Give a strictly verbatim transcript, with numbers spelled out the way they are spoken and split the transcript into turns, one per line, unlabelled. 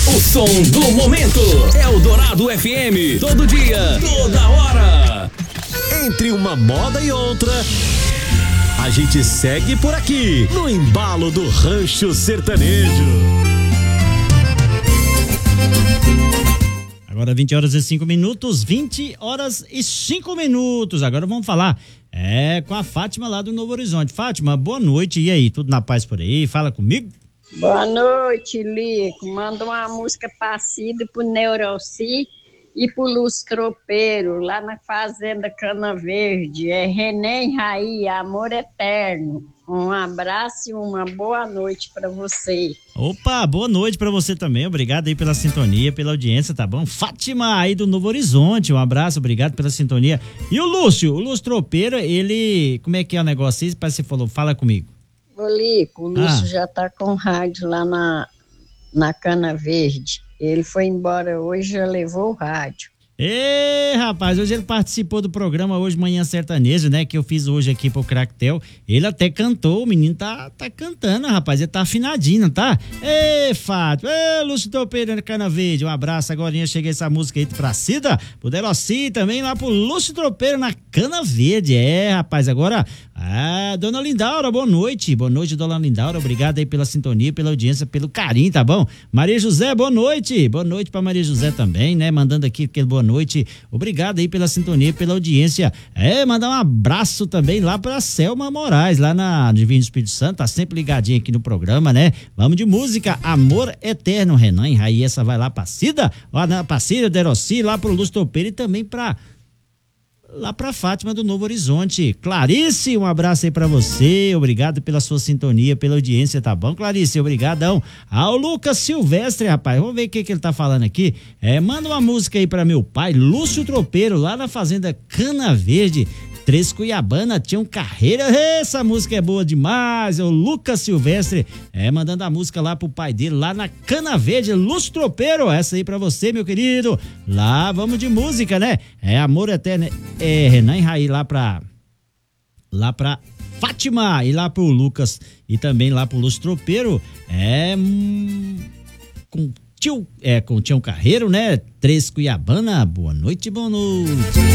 O som do momento. Eldorado F M. Todo dia, toda hora.
Entre uma moda e outra, a gente segue por aqui, no embalo do Rancho Sertanejo.
Agora vinte horas e cinco minutos, vinte horas e cinco minutos. Agora vamos falar é com a Fátima lá do Novo Horizonte. Fátima, boa noite. E aí, tudo na paz por aí? Fala comigo.
Boa noite, Lico. Manda uma música parecida pro Neuroci e pro Luz Tropeiro, lá na Fazenda Cana Verde. É René Raí, Amor Eterno. Um abraço e uma boa noite para você.
Opa, boa noite para você também. Obrigado aí pela sintonia, pela audiência, tá bom? Fátima aí do Novo Horizonte, um abraço, obrigado pela sintonia. E o Lúcio, o Lúcio Tropeiro, ele, como é que é o negócio aí? Parece que você falou, fala comigo.
Ô, Lico, o Lúcio
Ah.
já tá com rádio lá na, na Cana Verde. Ele foi embora hoje, já levou o rádio.
Ê, rapaz, hoje ele participou do programa Hoje Manhã Sertanejo, né? Que eu fiz hoje aqui pro Cractel. Ele até cantou, o menino tá, tá cantando, rapaz. Ele tá afinadinho, tá? Ê, Fátima, ê, Lúcio Tropeiro na Cana Verde. Um abraço, agora cheguei essa música aí pra Cida, pro Deloci, também lá pro Lúcio Tropeiro na Cana Verde. É, rapaz, agora, ah, dona Lindaura, boa noite. Boa noite, dona Lindaura. Obrigado aí pela sintonia, pela audiência, pelo carinho, tá bom? Maria José, boa noite. Boa noite pra Maria José também, né? Mandando aqui aquele boa noite. Obrigado aí pela sintonia, pela audiência. É, mandar um abraço também lá pra Selma Moraes, lá na Divino Espírito Santo, tá sempre ligadinha aqui no programa, né? Vamos de música, Amor Eterno, Renan e Raí, essa vai lá pra Cida, lá na pra Cida, Deroci, lá pro Lúcio Tropeiro e também pra lá pra Fátima do Novo Horizonte. Clarice, um abraço aí pra você, obrigado pela sua sintonia, pela audiência, tá bom, Clarice? Obrigadão. Ao Lucas Silvestre, rapaz, vamos ver o que que ele tá falando aqui. É, manda uma música aí pra meu pai, Lúcio Tropeiro, lá na Fazenda Cana Verde, Três Cuiabana, tinham carreira. Essa música é boa demais. É o Lucas Silvestre, é, mandando a música lá pro pai dele, lá na Cana Verde, Lúcio Tropeiro. Essa aí pra você, meu querido. Lá vamos de música, né? É Amor Eterno, é Renan e Raí lá pra lá pra Fátima e lá pro Lucas e também lá pro Lúcio Tropeiro. É hum, com tio, é com Tião Carreiro, né? Três Cuiabana. Boa noite, boa noite.